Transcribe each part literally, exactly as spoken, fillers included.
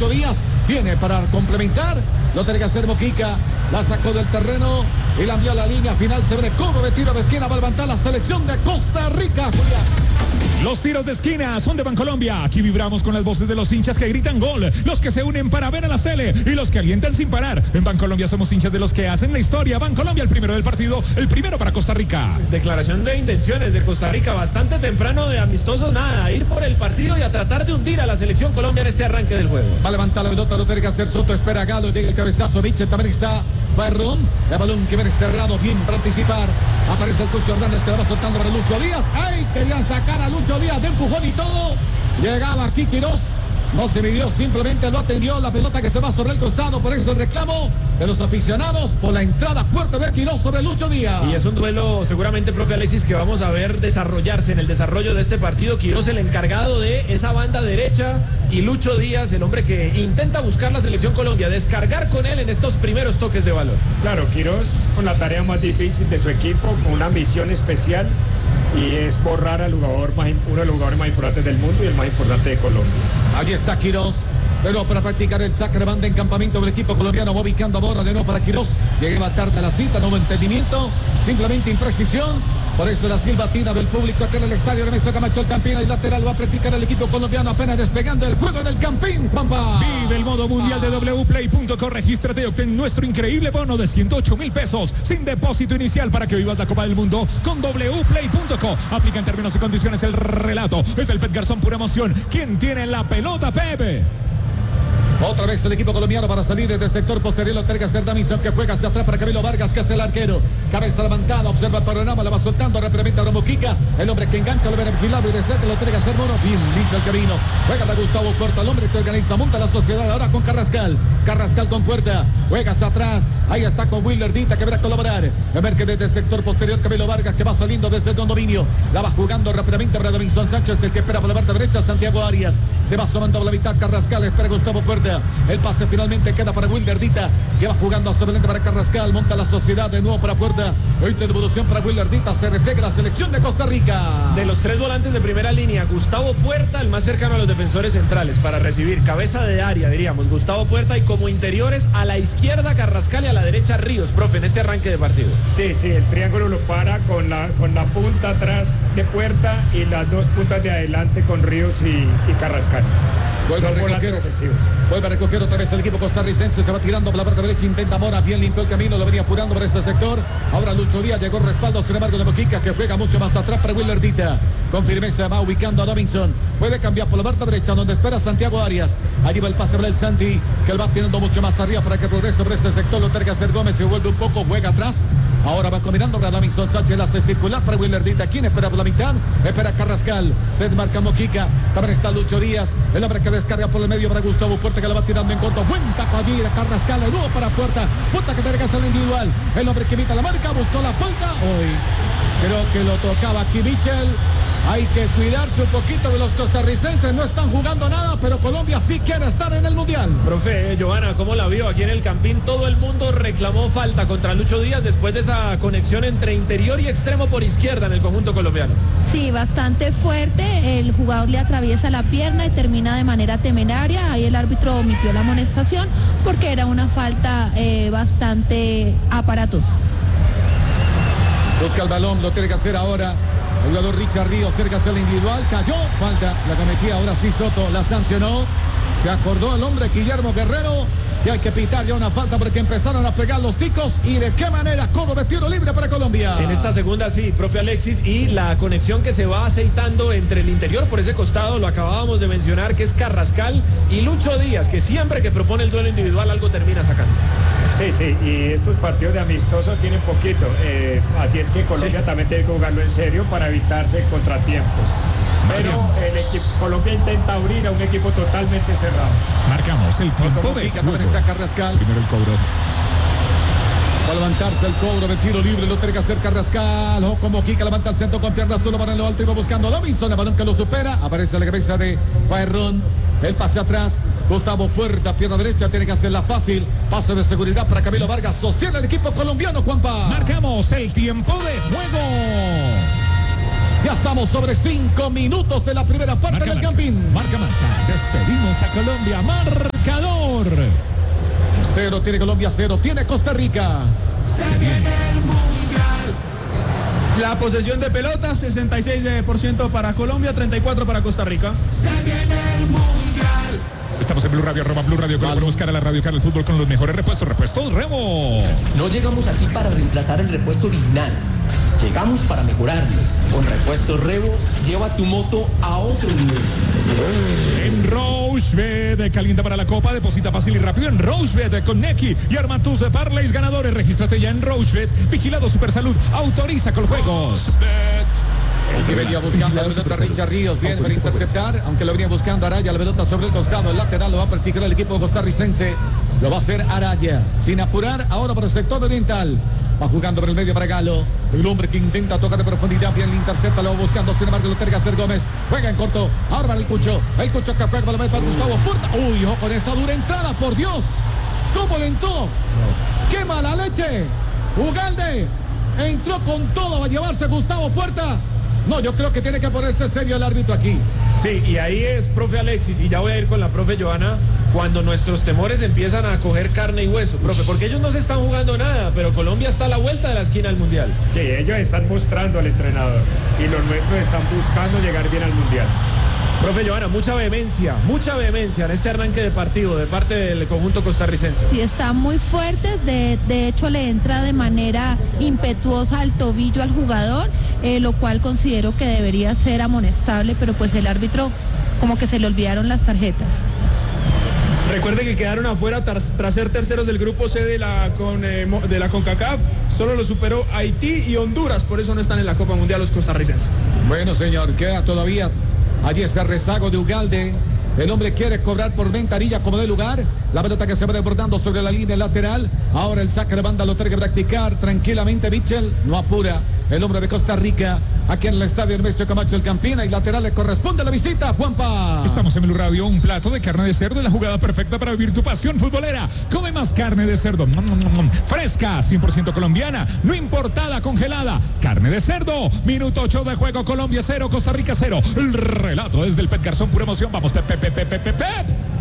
Lucho Díaz. Viene para complementar. Lo tiene que hacer Mojica. La sacó del terreno y la envió a la línea final. Se ve como de tiro de esquina. Va a levantar la selección de Costa Rica. Julián. Los tiros de esquina son de Bancolombia. Aquí vibramos con las voces de los hinchas que gritan gol, los que se unen para ver a la Sele y los que alientan sin parar. En Bancolombia somos hinchas de los que hacen la historia. Bancolombia, el primero del partido, el primero para Costa Rica. Declaración de intenciones de Costa Rica bastante temprano, de amistosos, nada, a ir por el partido y a tratar de hundir a la selección Colombia en este arranque del juego. Va a levantar la pelota, lo tiene que hacer Soto, espera Galo, llega el cabezazo, Mitchell también está Barrón, el balón que viene cerrado, bien para anticipar. Aparece el Cucho Hernández que la va soltando para Lucho Díaz. ¡Ay! Querían sacar a Lucho Díaz de empujón y todo. Llegaba aquí Quirós. No se midió, simplemente lo atendió. La pelota que se va sobre el costado. Por eso el reclamo de los aficionados por la entrada fuerte de Quirós sobre Lucho Díaz. Y es un duelo seguramente, profe Alexis, que vamos a ver desarrollarse en el desarrollo de este partido. Quirós, el encargado de esa banda derecha, y Lucho Díaz, el hombre que intenta buscar la selección Colombia, descargar con él en estos primeros toques de balón. Claro, Quirós con la tarea más difícil de su equipo, con una misión especial, y es borrar al jugador más, uno de los jugadores más importantes del mundo y el más importante de Colombia. Allí está Quirós, pero para practicar el saque de banda en campamento del equipo colombiano. Va ubicando a Borra de nuevo para Quirós. Llegaba tarde a la cita, no hubo entendimiento, simplemente imprecisión. Por eso la silbatina del público acá en el estadio Ernesto Camacho, el Campín, y lateral va a practicar el equipo colombiano apenas despegando el juego en el Campín, Pampa. Vive el modo mundial de doble u play punto co. Regístrate y obtén nuestro increíble bono de ciento ocho mil pesos sin depósito inicial para que vivas la Copa del Mundo con doble u play punto co. Aplica en términos y condiciones el relato. Es el Pet Garzón, pura emoción. ¿Quién tiene la pelota, Pepe? Otra vez el equipo colombiano para salir desde el sector posterior. Lo tiene que hacer Damison, que juega hacia atrás para Camilo Vargas, que es el arquero. Cabeza levantada, observa el panorama, la va soltando, replementa a Mojica. El hombre que engancha, lo viene vigilado y desde que lo tiene que hacer Mono. Bien limpio el camino. Juega para Gustavo Puerta, el hombre que organiza, monta la sociedad ahora con Carrascal. Carrascal con Puerta. Juega hacia atrás. Ahí está con Willerdita, que verá colaborar. A ver que desde el sector posterior Camilo Vargas, que va saliendo desde el condominio. La va jugando rápidamente para Davinson Sánchez, el que espera por la parte derecha. Santiago Arias. Se va asomando a la mitad Carrascal, espera Gustavo Puerta. El pase finalmente queda para Willerdita, que va jugando a sobremente para Carrascal. Monta la sociedad de nuevo para Puerta. Hoy de devolución para Willerdita. Se repega la selección de Costa Rica. De los tres volantes de primera línea, Gustavo Puerta, el más cercano a los defensores centrales para recibir, cabeza de área, diríamos, Gustavo Puerta, y como interiores a la izquierda Carrascal y a la derecha Ríos, profe, en este arranque de partido. Sí, sí, el triángulo lo para con la, con la punta atrás de Puerta y las dos puntas de adelante con Ríos y, y Carrascal. Vuelve a recoger, vuelve a recoger otra vez el equipo costarricense, se va tirando por la parte derecha, intenta Mora, bien limpió el camino, lo venía apurando por ese sector. Ahora Lucho Díaz llegó respaldo, sin embargo, de Mojica, que juega mucho más atrás para Willerdita. Con firmeza va ubicando a Davinson, puede cambiar por la parte derecha donde espera Santiago Arias. Allí va el pase para el Santi, que él va teniendo mucho más arriba para que progrese por ese sector. Lo tiene que hacer Gómez, se vuelve un poco, juega atrás. Ahora va combinando para Davinson Sánchez, la hace circular para Willerdita. ¿Quién espera por la mitad? Espera Carrascal, se desmarca Mojica, también está Lucho Díaz, el hombre que descarga por el medio para Gustavo Puerta, que la va tirando en contra. Buen taco allí de Carrascal, de nuevo para Puerta. Puerta que tiene que hacer el individual. El hombre que evita la marca, buscó la falta. Hoy creo que lo tocaba aquí Mitchell. Hay que cuidarse un poquito de los costarricenses, no están jugando nada, pero Colombia sí quiere estar en el Mundial. Profe, Giovanna, ¿cómo la vio aquí en el Campín? Todo el mundo reclamó falta contra Lucho Díaz después de esa conexión entre interior y extremo por izquierda en el conjunto colombiano. Sí, bastante fuerte, el jugador le atraviesa la pierna y termina de manera temeraria. Ahí el árbitro omitió la amonestación porque era una falta eh, bastante aparatosa. Busca el balón, lo tiene que hacer ahora el jugador Richard Ríos, tiene que hacer el individual, cayó, falta, la cometía ahora sí Soto, la sancionó, se acordó el hombre Guillermo Guerrero, y hay que pitar ya una falta porque empezaron a pegar los ticos, y de qué manera, como de tiro libre para Colombia. En esta segunda sí, profe Alexis, y la conexión que se va aceitando entre el interior por ese costado, lo acabábamos de mencionar, que es Carrascal y Lucho Díaz, que siempre que propone el duelo individual algo termina sacando. Sí, sí, y estos partidos de amistoso tienen poquito, eh, así es que Colombia sí. también tiene que jugarlo en serio para evitarse contratiempos. Pero el equipo Colombia intenta abrir a un equipo totalmente cerrado. Marcamos el tiempo de juego. También está Carrascal. Primero el cobro. Va a levantarse el cobro de tiro libre, lo tiene que hacer Carrascal. Ojo, Mojica levanta el centro con piernas solo para en lo alto y va buscando a Davinson, el balón que lo supera. Aparece la cabeza de Faerrón. El pase atrás. Gustavo Puerta, pierna derecha, tiene que hacerla fácil. Pase de seguridad para Camilo Vargas. Sostiene el equipo colombiano, Juanpa. Marcamos el tiempo de juego. Ya estamos sobre cinco minutos de la primera parte marca, del marca, Campín. Marca, marca. Despedimos a Colombia. Marca Cero tiene Colombia, cero tiene Costa Rica. Se viene el mundial. La posesión de pelota, sesenta y seis por ciento para Colombia, treinta y cuatro por ciento para Costa Rica. Se viene el mundial. Estamos en Blue Radio, arroba Blue Radio, con buscar a la radio, cara el fútbol con los mejores repuestos, repuestos Remo. No llegamos aquí para reemplazar el repuesto original. Llegamos para mejorarlo. Con Repuestos Revo, lleva tu moto a otro nivel. En Rochebet, calienta para la copa, deposita fácil y rápido en Rochebet con Neki y arma tus parlays ganadores. Regístrate ya en Rochebet. Vigilado Supersalud, autoriza con juegos. El que venía buscando la pelota Richard Ríos, viene para interceptar, aunque lo venía buscando Araya, la pelota sobre el costado, el lateral lo va a practicar el equipo costarricense, lo va a hacer Araya, sin apurar, ahora para el sector oriental, va jugando por el medio para Galo, el hombre que intenta tocar de profundidad, bien le intercepta, lo va buscando, sin embargo lo tiene que hacer Gómez, juega en corto, ahora para el Cucho, el Cucho que juega para la para Gustavo Puerta, uy, ojo con esa dura entrada, por Dios, ¿cómo le entró? ¡Qué mala leche! Ugalde entró con todo, va a llevarse Gustavo Puerta. No, yo creo que tiene que ponerse serio el árbitro aquí. Sí, y ahí es, profe Alexis, y ya voy a ir con la profe Joana, cuando nuestros temores empiezan a coger carne y hueso, profe, porque ellos no se están jugando nada, pero Colombia está a la vuelta de la esquina del Mundial. Sí, ellos están mostrando al entrenador, y los nuestros están buscando llegar bien al Mundial. Profe Joana, mucha vehemencia, mucha vehemencia en este arranque de partido de parte del conjunto costarricense. Sí, está muy fuerte, de, de hecho le entra de manera impetuosa al tobillo al jugador, eh, lo cual considero que debería ser amonestable, pero pues el árbitro como que se le olvidaron las tarjetas. Recuerde que quedaron afuera tras, tras ser terceros del grupo C de la, con, eh, de la CONCACAF, solo lo superó Haití y Honduras, por eso no están en la Copa Mundial los costarricenses. Bueno, señor, queda todavía allí ese rezago de Ugalde. El hombre quiere cobrar por ventanilla como de lugar. La pelota que se va desbordando sobre la línea lateral. Ahora el saque de banda lo tiene que practicar tranquilamente Mitchell. No apura el hombre de Costa Rica. Aquí en el estadio Hermesio Camacho el Campina. Y lateral le corresponde la visita, Juanpa. Estamos en Blue Radio, un plato de carne de cerdo. La jugada perfecta para vivir tu pasión futbolera. Come más carne de cerdo. Fresca, cien por ciento colombiana. No importada, congelada. Carne de cerdo. Minuto ocho de juego. Colombia cero, Costa Rica cero. El relato es del Pet Garzón. Pura emoción. Vamos, Pep, Pep, Pep, Pep, Pep.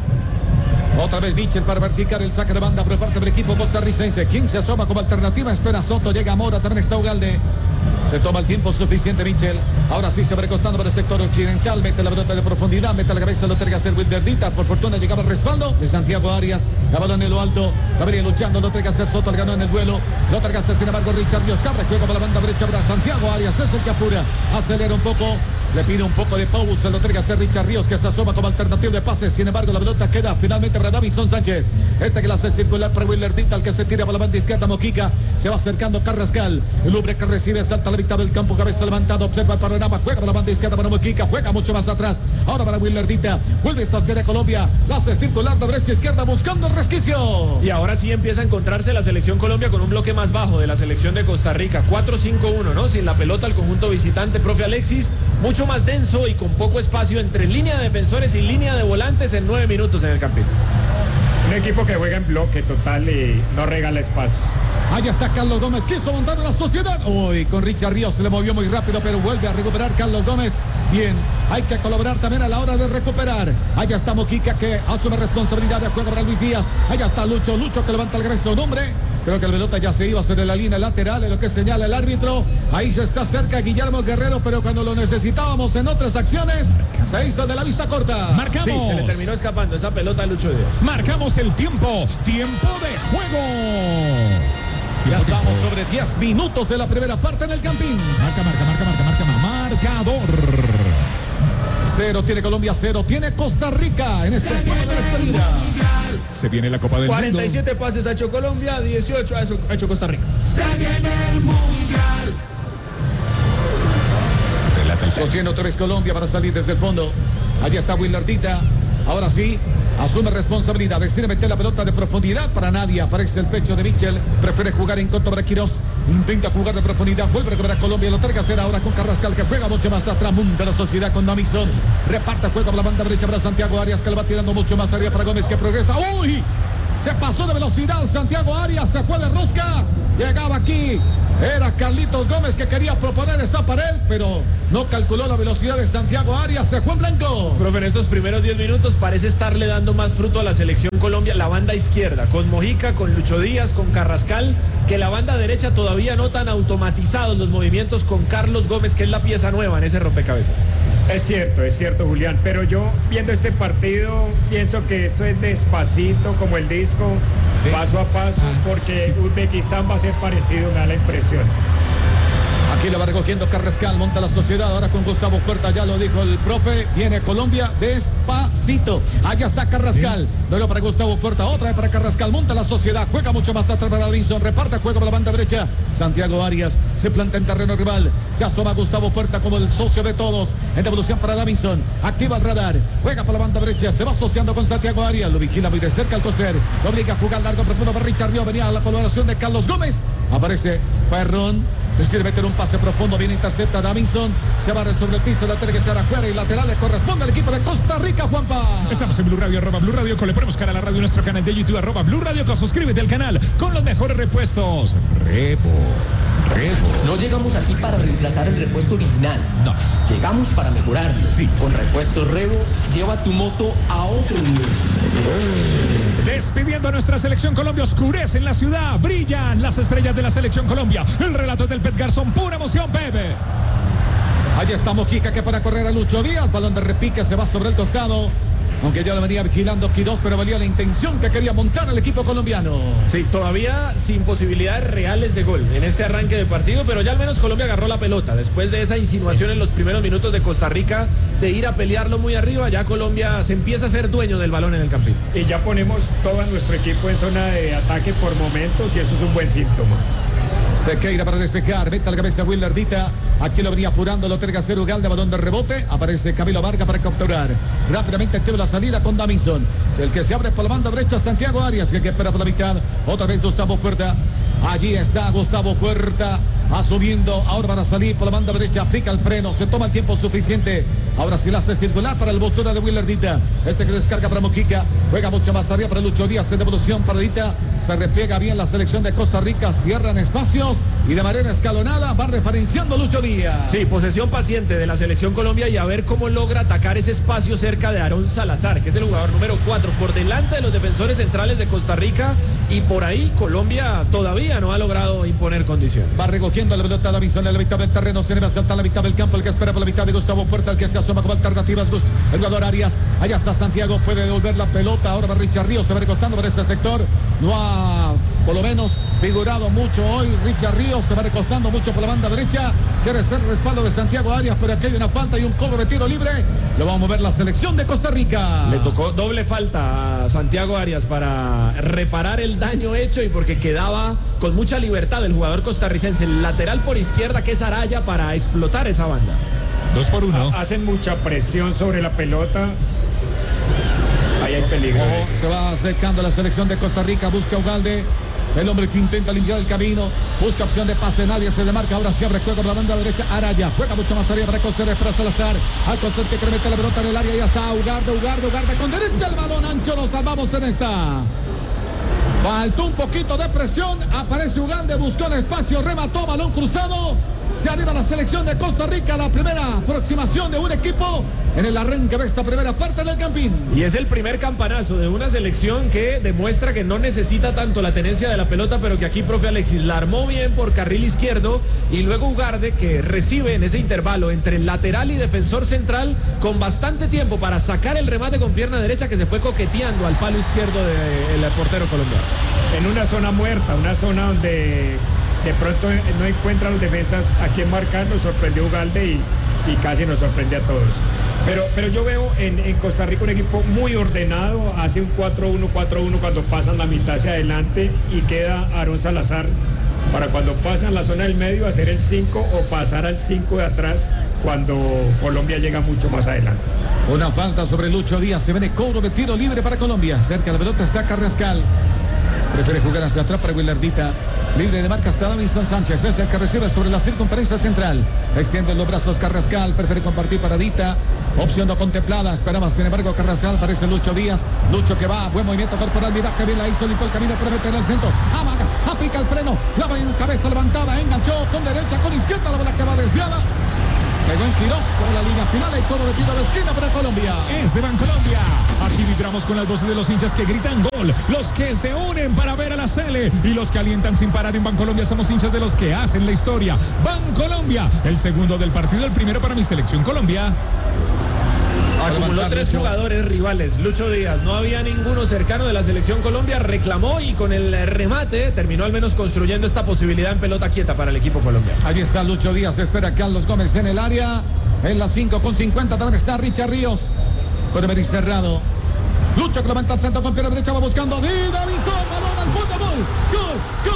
Otra vez Mitchell para practicar el saque de banda por parte del equipo costarricense. ¿Quién se asoma como alternativa? Espera Soto, llega Mora, también está Ugalde. Se toma el tiempo suficiente Mitchell. Ahora sí se va recostando por el sector occidental. Mete la pelota de profundidad, mete la cabeza, lo tiene que hacer Wilderdita. Por fortuna llegaba el respaldo de Santiago Arias. La balón en lo alto, la venía luchando, lo tiene que hacer Soto, le ganó en el duelo. Lo tiene que hacer sin embargo Richard Ríos Cabra, juega por la banda derecha para Santiago Arias. Es el que apura, acelera un poco. Le pide un poco de pausa, lo tiene que hacer Richard Ríos, que se asoma como alternativa de pases. Sin embargo, la pelota queda finalmente para Davinson Sánchez. Este que la hace circular para Wilderdita, el que se tira por la banda izquierda, Mojica. Se va acercando Carrascal. El hombre que recibe salta a la mitad del campo, cabeza levantada, observa el panorama, juega por la banda izquierda para Mojica, juega mucho más atrás. Ahora para Wilderdita, vuelve esta de Colombia, la hace circular de derecha a izquierda buscando el resquicio. Y ahora sí empieza a encontrarse la selección Colombia con un bloque más bajo de la selección de Costa Rica. cuatro cinco uno, ¿no? Sin la pelota al conjunto visitante, profe Alexis. Mucho más denso y con poco espacio entre línea de defensores y línea de volantes en nueve minutos en el Campín. Un equipo que juega en bloque total y no regala espacio. Allá está Carlos Gómez, quiso montar a la sociedad. Uy, con Richard Ríos se le movió muy rápido, pero vuelve a recuperar Carlos Gómez. Bien, hay que colaborar también a la hora de recuperar. Allá está Mojica que asume responsabilidad de juego para Luis Díaz. Allá está Lucho, Lucho que levanta el cabeza, un hombre. Creo que el pelota ya se iba sobre la línea lateral, en lo que señala el árbitro. Ahí se está cerca Guillermo Guerrero, pero cuando lo necesitábamos en otras acciones, se hizo de la vista corta. Marcamos. Sí, se le terminó escapando esa pelota a Lucho Díaz. Marcamos el tiempo. Tiempo de juego. Ya estamos sobre diez minutos de la primera parte en el Campín. Marca, marca, marca, marca, marca, marcador. Cero tiene Colombia, cero tiene Costa Rica en este juego de despedida. Se viene la Copa del cuarenta y siete Mundo. pases ha hecho Colombia, dieciocho ha hecho, ha hecho Costa Rica. Se viene el mundial. Relata el Sostiene otra vez Colombia para salir desde el fondo. Allí está Wilderdita. Ahora sí, asume responsabilidad. Decide meter la pelota de profundidad para nadie. Aparece el pecho de Mitchell. Prefiere jugar en contra para Quirós. Intenta jugar de profundidad. Vuelve a recuperar Colombia. Lo tiene que hacer ahora con Carrascal, que juega mucho más atrás. Munta la sociedad con Davinson. Reparte juego por la banda derecha para Santiago Arias, que le va tirando mucho más arriba para Gómez, que progresa. ¡Uy! Se pasó de velocidad Santiago Arias. Se fue de rosca. Llegaba aquí Era Carlitos Gómez que quería proponer esa pared, pero no calculó la velocidad de Santiago Arias. Se fue en blanco. Profe, en estos primeros diez minutos parece estarle dando más fruto a la selección Colombia, la banda izquierda, con Mojica, con Lucho Díaz, con Carrascal, que la banda derecha todavía no tan automatizados los movimientos con Carlos Gómez, que es la pieza nueva en ese rompecabezas. Es cierto, es cierto, Julián, pero yo viendo este partido pienso que esto es despacito, como el disco, paso a paso, porque Uzbekistán va a ser parecido, me da la impresión. Aquí lo va recogiendo Carrascal, monta la Sociedad, ahora con Gustavo Puerta, ya lo dijo el profe, viene Colombia despacito. Allá está Carrascal, luego para Gustavo Puerta, otra vez para Carrascal, monta la Sociedad, juega mucho más atrás para Davinson, reparte juego por la banda derecha. Santiago Arias se planta en terreno rival, se asoma Gustavo Puerta como el socio de todos, en devolución para Davinson, activa el radar, juega por la banda derecha, se va asociando con Santiago Arias, lo vigila muy de cerca al coser, lo obliga a jugar largo profundo para Richard Río, venía a la colaboración de Carlos Gómez, aparece Ferrón, decide meter un pase profundo, bien intercepta Davinson, se barre sobre el piso, la tiene que echar afuera y lateral le corresponde al equipo de Costa Rica, Juanpa. Estamos en Blue Radio, arroba Blue Radio, le ponemos cara a la radio en nuestro canal de YouTube, arroba Blue Radio, suscríbete al canal con los mejores repuestos. Repo, Repo. No llegamos aquí para reemplazar el repuesto original. No. Llegamos para mejorarlo. Sí. Con Repuestos Revo, lleva tu moto a otro nivel. Despidiendo a nuestra selección Colombia, oscurece en la ciudad, brillan las estrellas de la selección Colombia. El relato es del Pet Garzón, pura emoción, Pepe. Allí está Mojica que para correr a Lucho Díaz, balón de repique, se va sobre el costado. Aunque ya lo venía vigilando Quirós, pero valía la intención que quería montar el equipo colombiano. Sí, todavía sin posibilidades reales de gol en este arranque de partido, pero ya al menos Colombia agarró la pelota. Después de esa insinuación en los primeros minutos de Costa Rica de ir a pelearlo muy arriba, ya Colombia se empieza a ser dueño del balón en el campín. Y ya ponemos todo nuestro equipo en zona de ataque por momentos y eso es un buen síntoma. Sequeira para despejar, mete a la cabeza Willer Dita, aquí lo venía apurando, lo tiene que hacer Ugalde, balón de rebote, aparece Camilo Vargas para capturar, rápidamente activa la salida con Davinson, el que se abre por la banda derecha Santiago Arias, y el que espera por la mitad, otra vez Gustavo Puerta, allí está Gustavo Puerta, asumiendo, ahora van a salir por la banda derecha, aplica el freno, se toma el tiempo suficiente, ahora sí la hace circular para el postura de Willer Dita, este que descarga para Mojica, juega mucho más arriba para Lucho Díaz, de devolución para Dita, se repliega bien la selección de Costa Rica, cierran espacios y de manera escalonada va referenciando Lucho Díaz. Sí, posesión paciente de la selección Colombia y a ver cómo logra atacar ese espacio cerca de Aarón Salazar, que es el jugador número cuatro, por delante de los defensores centrales de Costa Rica, y por ahí Colombia todavía no ha logrado imponer condiciones. Va recogiendo la pelota Davinson en la mitad del terreno, se debe saltar la mitad del campo, el que espera por la mitad de Gustavo Puerta, el que se asoma como alternativas, Gust el jugador Arias, allá está Santiago, puede devolver la pelota, ahora va Richard Ríos, se va recostando por ese sector, no ha por lo menos figurado mucho hoy Richard Ríos, se va recostando mucho por la banda derecha, quiere ser respaldo de Santiago Arias, pero aquí hay una falta y un cobro de tiro libre, lo va a mover la selección de Costa Rica. Le tocó doble falta a Santiago Arias para reparar el daño hecho y porque quedaba con mucha libertad el jugador costarricense, el lateral por izquierda que es Araya, para explotar esa banda. Dos por uno. Hacen mucha presión sobre la pelota. Ahí hay peligro. Ojo, se va acercando la selección de Costa Rica, busca Ugalde, el hombre que intenta limpiar el camino, busca opción de pase, nadie se demarca, ahora sí abre juego por la banda derecha, Araya, juega mucho más arriba para Coser, para Salazar, al Coser que quiere meter la pelota en el área, ya está Ugarde, Ugarde, Ugarde, con derecha el balón ancho, nos salvamos en esta. Faltó un poquito de presión, aparece Ugalde, buscó el espacio, remató, balón cruzado, se arriba la selección de Costa Rica, la primera aproximación de un equipo en el arranque de esta primera parte del campín. Y es el primer campanazo de una selección que demuestra que no necesita tanto la tenencia de la pelota, pero que aquí, profe Alexis, la armó bien por carril izquierdo, y luego Ugarde, que recibe en ese intervalo entre lateral y defensor central con bastante tiempo para sacar el remate con pierna derecha, que se fue coqueteando al palo izquierdo del portero colombiano. En una zona muerta, una zona donde de pronto no encuentra los defensas a quien marcar, nos sorprendió Ugalde y, y casi nos sorprende a todos. Pero, pero yo veo en, en Costa Rica un equipo muy ordenado, hace un cuatro uno cuatro uno cuando pasan la mitad hacia adelante y queda Aarón Salazar para cuando pasan la zona del medio hacer el cinco o pasar al cinco de atrás cuando Colombia llega mucho más adelante. Una falta sobre Lucho Díaz, se viene cobro de tiro libre para Colombia, cerca de la pelota está Carrascal. Prefiere jugar hacia atrás para Willardita. Libre de marca hasta Davinson Sánchez. Es el que recibe sobre la circunferencia central. Extiende los brazos Carrascal. Prefiere compartir para Dita. Opción no contemplada. Esperaba, sin embargo, Carrascal. Parece Lucho Díaz. Lucho que va. Buen movimiento corporal. Mira que bien la hizo. Limpió el camino para meter al centro. Amaga. Aplica el freno. La cabeza levantada. Enganchó con derecha, con izquierda. La bola que va desviada. Pegó en Quirós sobre la línea final. Y todo de tiro de esquina para Colombia. Es de Bancolombia. Aquí vibramos con las voces de los hinchas que gritan gol. Los que se unen para ver a la Sele. Y los que alientan sin parar en Bancolombia. Somos hinchas de los que hacen la historia. Bancolombia. El segundo del partido. El primero para mi selección Colombia. Acumuló tres jugadores rivales. Lucho Díaz, no había ninguno cercano de la selección Colombia, reclamó y con el remate terminó al menos construyendo esta posibilidad en pelota quieta para el equipo colombiano. Allí está Lucho Díaz, espera a Carlos Gómez en el área. En las cinco con cincuenta también está Richard Ríos. Puede venir cerrado. Lucho que levanta el centro con pierna derecha, va buscando a Davinson, balón al punto, gol, gol, gol.